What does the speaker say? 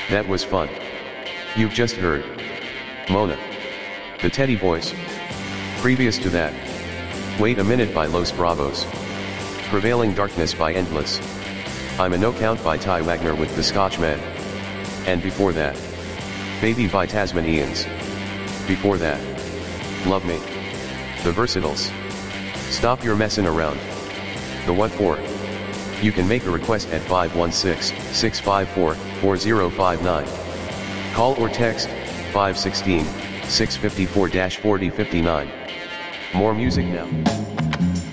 That was fun. You've just heard Mona, the Teddy voice. Previous to that, Wait a Minute by Los Bravos. Prevailing Darkness by Endless. I'm a No Count by Ty Wagner with the Scotchman. And before that, Baby by Tasmanians. Before that, Love Me, the Versatiles. Stop Your Messin' Around. The What For? You can make a request at 516-654-4059. Call or text 516-654-4059. More music now.